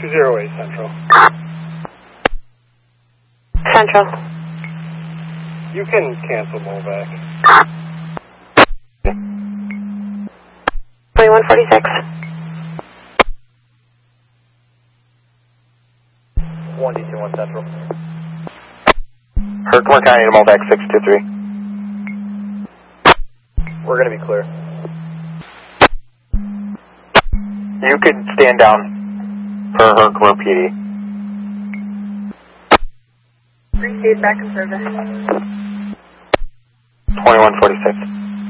208 Central. Central. You can cancel MOVAC. 2146. 1D21 Central. Herkimer County to MOVAC 623. We're going to be clear. You could stand down per Herkimer PD. Received back in service. 2146.